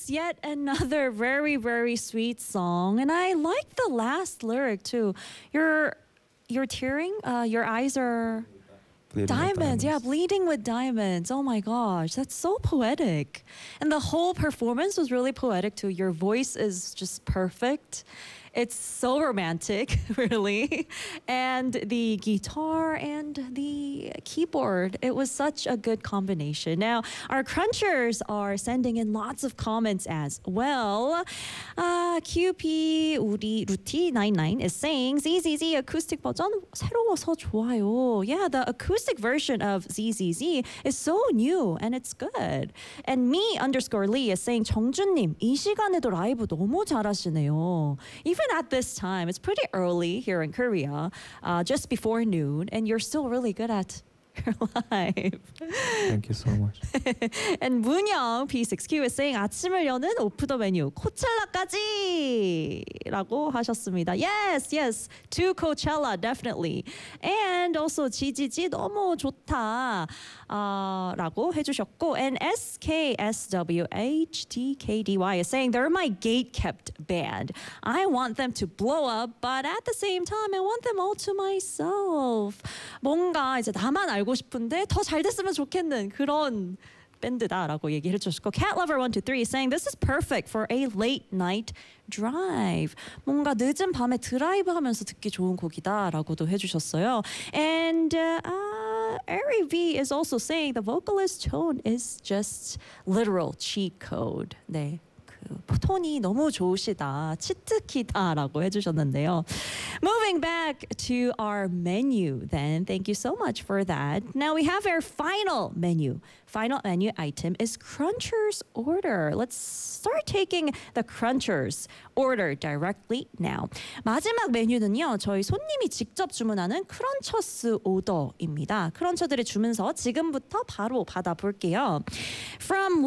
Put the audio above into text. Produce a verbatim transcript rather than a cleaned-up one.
Yes, yet another very, very sweet song. And I like the last lyric too. You're you're tearing? Uh, your eyes are Bleeding with diamonds. Yeah, diamonds. bleeding with diamonds. Oh my gosh, that's so poetic. And the whole performance was really poetic too. Your voice is just perfect. It's so romantic, really. And the guitar and the keyboard, it was such a good combination. Now, our crunchers are sending in lots of comments as well. Uh, Q P 우리 루티 ninety-nine is saying Z Z Z acoustic 버전 새로워서 좋아요. Yeah, the acoustic version of Z Z Z is so new and it's good. And me underscore Lee is saying 정준님 이 시간에도 라이브 너무 잘하시네요. Even at this time, it's pretty early here in Korea, uh, just before noon, and you're still really good at your live. Thank you so much. And 문영 P six Q is saying 아침을 여는 오프 더 메뉴 코첼라까지 라고 하셨습니다. Yes, yes, to Coachella, definitely. And also 지지지 너무 좋다 uh, 라고 해주셨고, and S K S W H T K D Y is saying they're my gate-kept band. I want them to blow up, but at the same time, I want them all to myself. 뭔가 이제 나만 알고 싶은데 더 잘 됐으면 좋겠는 그런 밴드다라고 얘기를 해주셨고, Cat Lover one two three is saying this is perfect for a late night drive. 뭔가 늦은 밤에 드라이브 하면서 듣기 좋은 곡이다라고도 해주셨어요. And uh, uh, Ari V is also saying the vocalist tone is just literal cheat code. 네. 그 톤이 너무 좋으시다, 치트키다라고 해주셨는데요. Moving back to our menu then. Thank you so much for that. Now we have our final menu. Final menu item is Cruncher's order. Let's start taking the Cruncher's order directly now. 마지막 메뉴는요, 저희 손님이 직접 주문하는 크런처스 오더입니다. 크런처들의 주문서 지금부터 바로 받아볼게요. From